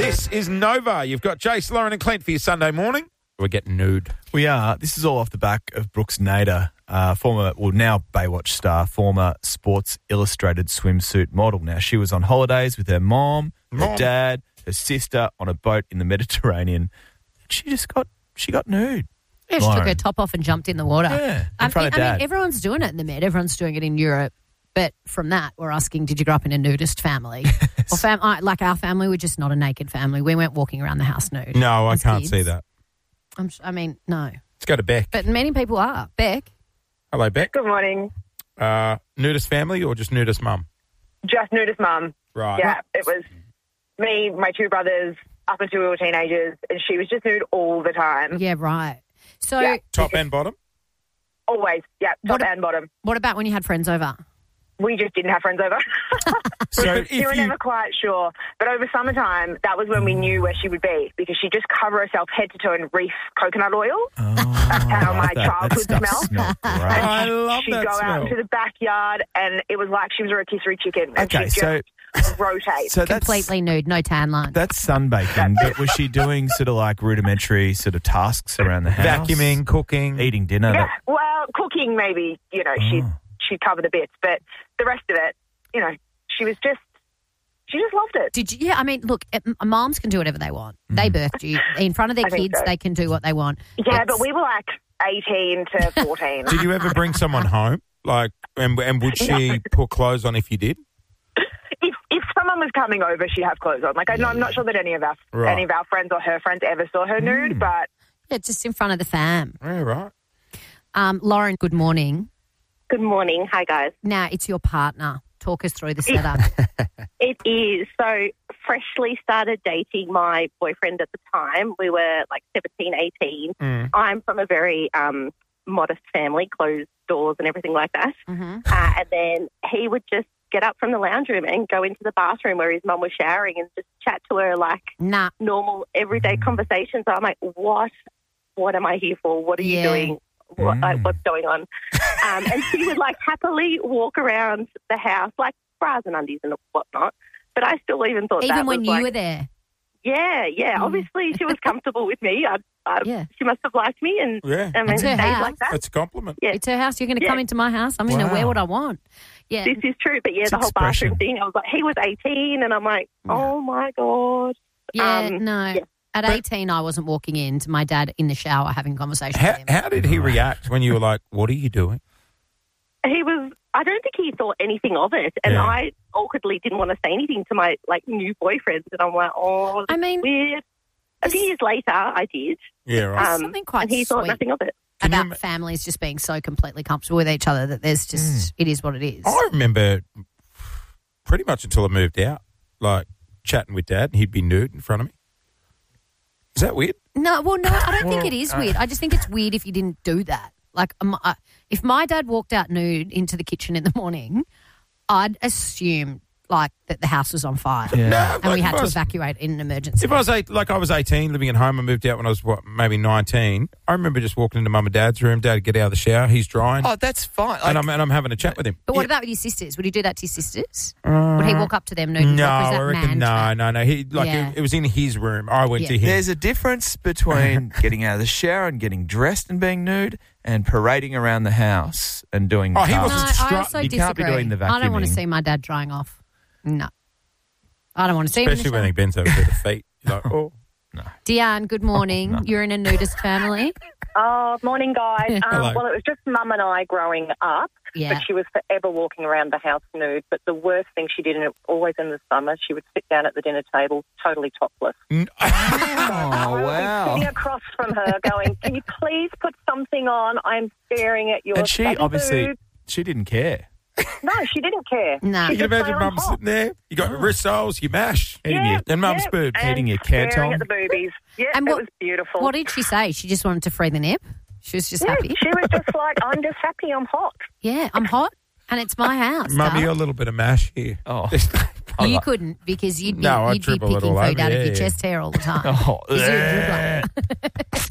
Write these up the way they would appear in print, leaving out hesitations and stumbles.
This is Nova. You've got Jace, Lauren and Clint for your Sunday morning. We're getting nude. We are. This is all off the back of Brooks Nader, now Baywatch star, former Sports Illustrated swimsuit model. Now, she was on holidays with her mom, her dad, her sister on a boat in the Mediterranean. She got nude. Yeah, she took her top off and jumped in the water. Yeah, in front of Dad. I mean, everyone's doing it in the Med. Everyone's doing it in Europe. But from that, we're asking, did you grow up in a nudist family? Or like our family, we're just not a naked family. We weren't walking around the house nude. No, I can't see that. No. Let's go to Beck. But many people are. Beck? Hello, Beck. Good morning. Nudist family or just nudist mum? Just nudist mum. Right. Yeah, it was me, my two brothers, up until we were teenagers, and she was just nude all the time. Yeah, right. So Yeah. Top and bottom? Always, yeah, top and bottom. What about when you had friends over? We just didn't have friends over. So We were never quite sure. But over summertime, that was when we knew where she would be, because she'd just cover herself head to toe in reef coconut oil. That's how my childhood smelled. I love She'd that go smell. out into the backyard, and it was like she was a rotisserie chicken. And Okay, she'd just rotate. So Completely nude, no tan line. That's sunbaking, but was she doing sort of like rudimentary sort of tasks around the house? Vacuuming, cooking. Eating dinner? Yeah, well, cooking maybe, she'd cover the bits, but the rest of it, she just loved it. Did you? Yeah, I mean, look, moms can do whatever they want. They birthed you. In front of their kids, so. they can do what they want. Yeah, but we were like 18 to 14. Did you ever bring someone home? Like, and would she put clothes on if you did? If someone was coming over, she'd have clothes on. Like, I'm not sure that any of our friends or her friends ever saw her nude, but... Yeah, just in front of the fam. Yeah, right. Lauren, good morning. Good morning. Hi, guys. Now, it's your partner. Talk us through the setup. It is. So, freshly started dating my boyfriend at the time. We were like 17, 18. I'm from a very modest family, closed doors and everything like that. Mm-hmm. And then he would just get up from the lounge room and go into the bathroom where his mum was showering and just chat to her like normal, everyday conversations. So I'm like, what am I here for? What are you doing? What's going on? And she would like happily walk around the house like bras and undies and whatnot. But I still even thought even that when was you like, were there. Yeah. Obviously, she was comfortable with me. She must have liked me, and I mean, It's her days house. like that. That's a compliment. Yeah. It's her house. You're going to come into my house. I'm going to wear what I want. Yeah, This is true, but the whole bathroom thing. I was like, he was 18, and I'm like, oh my god. Yeah, no. Yeah. At 18, I wasn't walking into my dad in the shower having conversations with him. How did he react when you were like, what are you doing? He was. I don't think he thought anything of it, and I awkwardly didn't want to say anything to my new boyfriend, and I'm like, I mean, weird. A few years later, I did. Yeah, right. Something quite and he thought sweet nothing of it. about families just being so completely comfortable with each other that there's just it is what it is. I remember pretty much until I moved out, like chatting with Dad, and he'd be nude in front of me. Is that weird? No, I don't think it is weird. I just think it's weird if you didn't do that. Like, if my dad walked out nude into the kitchen in the morning, I'd assume like that the house was on fire and we had to evacuate in an emergency. If I was 18, living at home, I moved out when I was maybe 19. I remember just walking into Mum and Dad's room. Dad would get out of the shower. He's drying. Oh, that's fine. And I'm having a chat with him. But what about with your sisters? Would he do that to your sisters? Would he walk up to them nude? No, or is that I reckon no. It was in his room. I went to him. There's a difference between getting out of the shower and getting dressed and being nude and parading around the house and doing he tasks. wasn't I also You disagree. can't be doing the vacuuming. I don't want to see my dad drying off. No. I don't want to see him in the Especially when shower. he bends over to the feet. You're like, oh. No. Deanne, good morning. You're in a nudist family. Oh, morning, guys. Hello. Well, it was just Mum and I growing up, but she was forever walking around the house nude. But the worst thing she did, and it was always in the summer, she would sit down at the dinner table totally topless. Oh, I would be wow. sitting across from her going, can you please put something on? I'm staring at your And she baggy obviously, boob." she didn't care. No, she didn't care. No. She You can just lay imagine on Mum top. sitting there. You got wrist soles, you mash. And Mum's boob. and Eating your staring canton. at the boobies. Yeah, And it what- was beautiful. What did she say? She just wanted to free the nip? She was just Yeah, happy? she was just like, I'm just happy, I'm hot. Yeah, I'm hot and it's my house. Mum, darling. you got a little bit of mash here. Oh. You couldn't because you'd be, No, I'd you'd be dribble it picking all food over, out of yeah, your yeah. chest hair all the time. Oh, 'Cause you're a dribbler.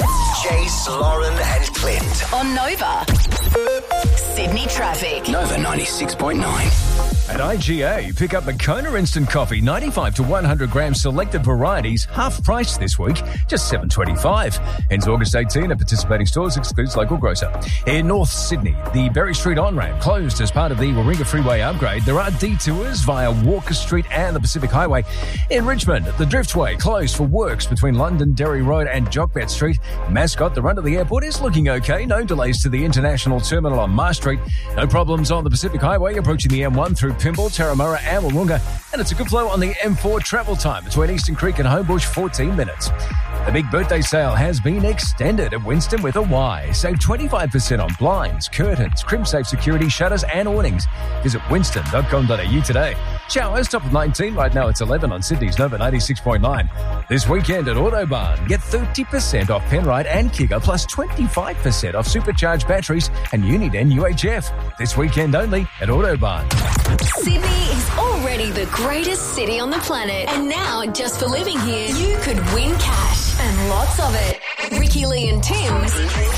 Jace, Lauren and Clint. On Nova. Sydney traffic. Nova 96.9. At IGA, pick up the Kona Instant Coffee, 95 to 100 grams selected varieties, half price this week, just $7.25. Ends August 18 at participating stores, excludes local grocer. In North Sydney, the Berry Street on-ramp closed as part of the Warringah Freeway upgrade. There are detours via Walker Street and the Pacific Highway. In Richmond, the Driftway closed for works between Londonderry Road and Jockbet Street. Mascot, the run to the airport is looking okay. No delays to the International Terminal on Mar Street. No problems on the Pacific Highway approaching the M1 through Pymble, Terramurra and Wahroonga. And it's a good flow on the M4 travel time between Eastern Creek and Homebush, 14 minutes. The big birthday sale has been extended at Winston with a Y. Save 25% on blinds, curtains, crimp-safe security, shutters and awnings. Visit winston.com.au today. Showers, top of 19. Right now it's 11 on Sydney's Nova 96.9. This weekend at Autobarn, get 30% off Penrite and Kiga, plus 25% off supercharged batteries and Uniden UHF. This weekend only at Autobarn. Sydney is already the greatest city on the planet. And now, just for living here, you could win cash. And lots of it. Ricky Lee and Tim's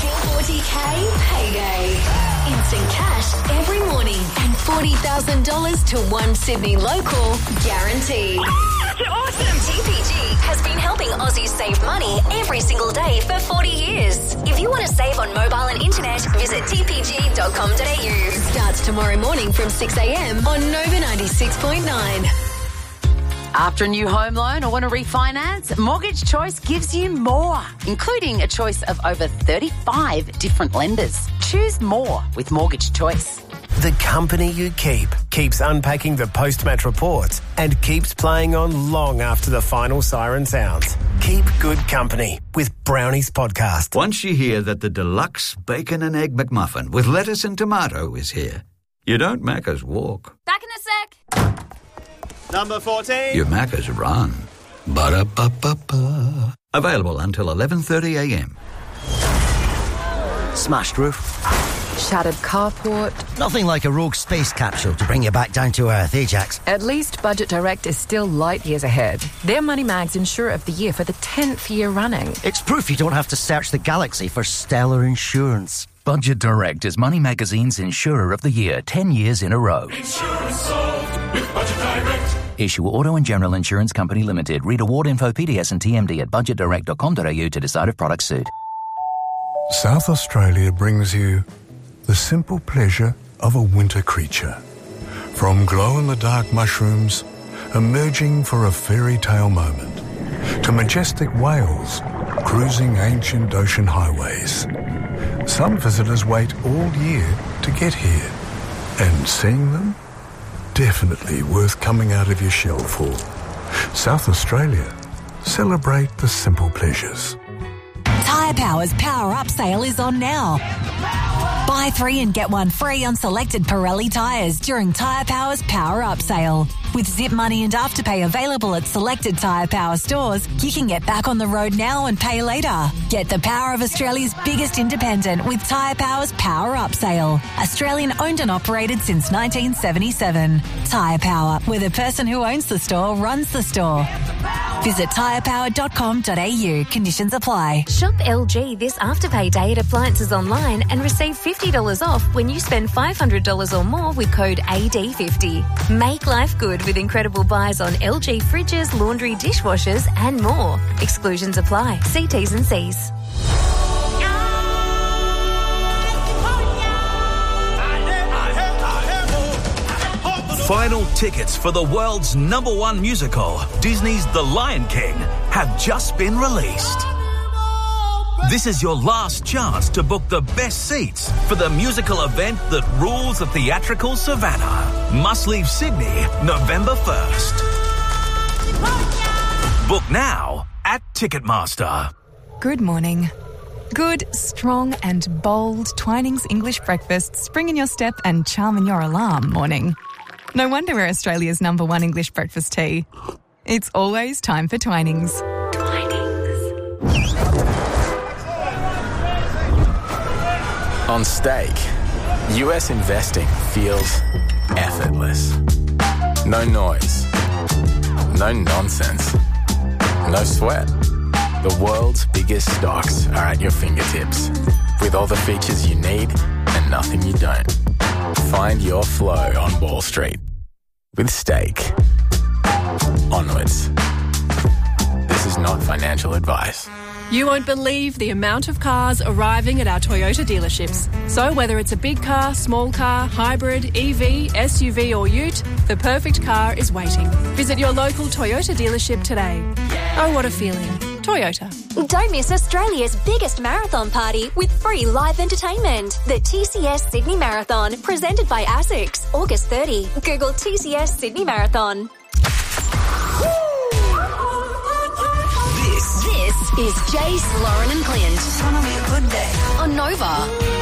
40K payday. Instant cash every morning and $40,000 to one Sydney local guaranteed. Awesome! TPG has been helping Aussies save money every single day for 40 years. If you want to save on mobile and internet, visit tpg.com.au. Starts tomorrow morning from 6 a.m. on Nova 96.9. After a new home loan or want to refinance, Mortgage Choice gives you more, including a choice of over 35 different lenders. Choose more with Mortgage Choice. The company you keep keeps unpacking the post-match reports and keeps playing on long after the final siren sounds. Keep good company with Brownies Podcast. Once you hear that the deluxe bacon and egg McMuffin with lettuce and tomato is here, you don't Macca's walk. Back in a sec. Number 14. You Macca's run. Ba-da-ba-ba-ba. Available until 11:30 a.m. Smashed roof. Shattered carport. Nothing like a rogue space capsule to bring you back down to earth, eh, Jax? At least Budget Direct is still light years ahead. They're Money Mag's Insurer of the Year for the 10th year running. It's proof you don't have to search the galaxy for stellar insurance. Budget Direct is Money Magazine's Insurer of the Year 10 years in a row. Insurance solved with Budget Direct. Issue Auto and General Insurance Company Limited. Read award info, PDS and TMD at budgetdirect.com.au to decide if products suit. South Australia brings you the simple pleasure of a winter creature. From glow-in-the-dark mushrooms emerging for a fairy tale moment, to majestic whales cruising ancient ocean highways. Some visitors wait all year to get here, and seeing them, definitely worth coming out of your shell for. South Australia, celebrate the simple pleasures. Tyre Power's Power Up sale is on now. Buy 3 and get 1 free on selected Pirelli tyres during Tyre Power's Power Up sale. With Zip Money and Afterpay available at selected Tyre Power stores, you can get back on the road now and pay later. Get the power of Australia's biggest independent with Tyre Power's Power Up sale. Australian owned and operated since 1977. Tyre Power, where the person who owns the store runs the store. Visit tyrepower.com.au. Conditions apply. Shop LG this Afterpay Day at Appliances Online and receive $50 off when you spend $500 or more with code AD50. Make life good with incredible buys on LG fridges, laundry, dishwashers and more. Exclusions apply. See T's and C's. Final tickets for the world's #1 musical, Disney's The Lion King, have just been released. This is your last chance to book the best seats for the musical event that rules the theatrical savannah. Must leave Sydney November 1st. Book now at Ticketmaster. Good morning. Good, strong and bold Twinings English breakfast spring in your step and charm in your alarm morning. No wonder we're Australia's #1 English breakfast tea. It's always time for Twinings. On stake, US investing feels effortless. No noise, no nonsense, no sweat, The world's biggest stocks are at your fingertips, with all the features you need and nothing you don't. Find your flow on Wall Street with Stake. Onwards. This is not financial advice. You won't believe the amount of cars arriving at our Toyota dealerships. So whether it's a big car, small car, hybrid, EV, SUV or ute, the perfect car is waiting. Visit your local Toyota dealership today. Oh, what a feeling. Toyota. Don't miss Australia's biggest marathon party with free live entertainment. The TCS Sydney Marathon, presented by ASICS, August 30. Google TCS Sydney Marathon. This is Jace, Lauren and Clint. It's gonna be a good day. On Nova.